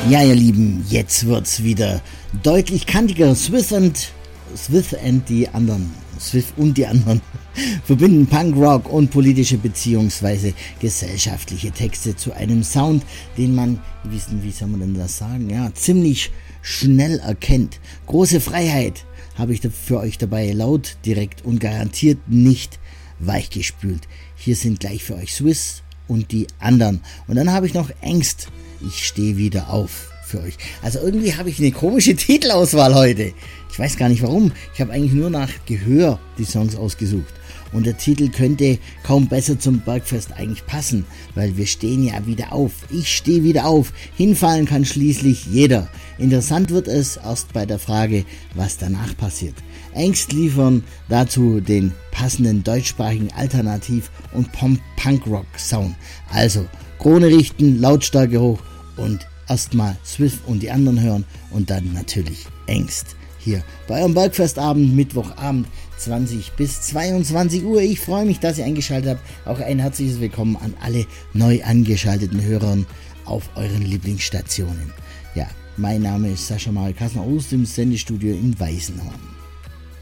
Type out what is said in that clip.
Ja, ihr Lieben, jetzt wird's wieder deutlich kantiger. Swift und die anderen verbinden Punkrock und politische bzw. gesellschaftliche Texte zu einem Sound, den man, wie soll man denn das sagen, ja, ziemlich schnell erkennt. Große Freiheit habe ich für euch dabei, laut, direkt und garantiert nicht weichgespült. Hier sind gleich für euch Swiss und die anderen. Und dann habe ich noch Angst. Ich stehe wieder auf für euch. Also irgendwie habe ich eine komische Titelauswahl heute. Ich weiß gar nicht warum. Ich habe eigentlich nur nach Gehör die Songs ausgesucht. Und der Titel könnte kaum besser zum Bergfest eigentlich passen, weil wir stehen ja wieder auf. Ich stehe wieder auf. Hinfallen kann schließlich jeder. Interessant wird es erst bei der Frage, was danach passiert. Angst liefern dazu den passenden deutschsprachigen Alternativ- und Punkrock-Sound. Also Krone richten, Lautstärke hoch und erstmal Swift und die anderen hören und dann natürlich Angst. Hier bei eurem Bergfestabend, Mittwochabend, 20 bis 22 Uhr. Ich freue mich, dass ihr eingeschaltet habt. Auch ein herzliches Willkommen an alle neu angeschalteten Hörern auf euren Lieblingsstationen. Ja, mein Name ist Sascha Marek Kassner aus dem Sendestudio in Weißenhorn.